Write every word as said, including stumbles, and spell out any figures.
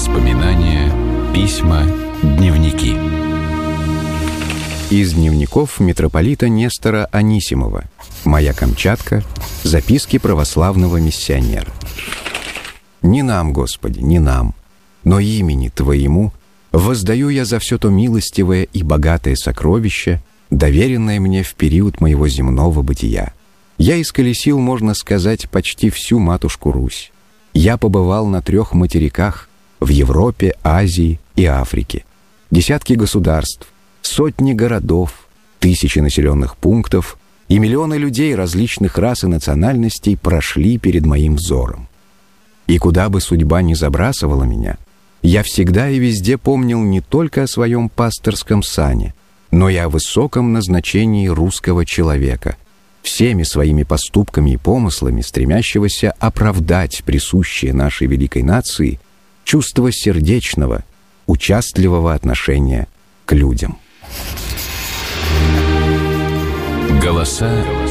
Воспоминания, письма, дневники. Из дневников митрополита Нестора Анисимова. «Моя Камчатка. Записки православного миссионера». «Не нам, Господи, не нам, но имени Твоему воздаю я за все то милостивое и богатое сокровище, доверенное мне в период моего земного бытия. Я исколесил, можно сказать, почти всю матушку Русь. Я побывал на трех материках — в Европе, Азии и Африке. Десятки государств, сотни городов, тысячи населенных пунктов и миллионы людей различных рас и национальностей прошли перед моим взором. И куда бы судьба ни забрасывала меня, я всегда и везде помнил не только о своем пасторском сане, но и о высоком назначении русского человека, всеми своими поступками и помыслами стремящегося оправдать присущее нашей великой нации чувство сердечного, участливого отношения к людям». Голоса